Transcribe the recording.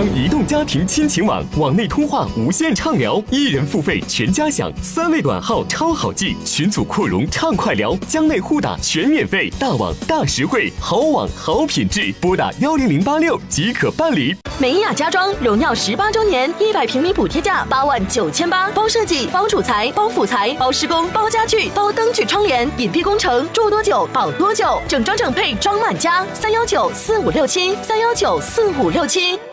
江移动家庭亲情网，网内通话无限畅聊，1人付费全家享，3位短号超好记，群组扩容畅快聊，江内互打全免费，大网大实惠，好网好品质，拨打10086即可办理。 美雅家装荣耀18周年，100平米补贴价89800，包设计、包主材、包辅材、包施工、包家具、包灯具窗帘，隐蔽工程，住多久保多久，整装整配装满家，3194567，3194567。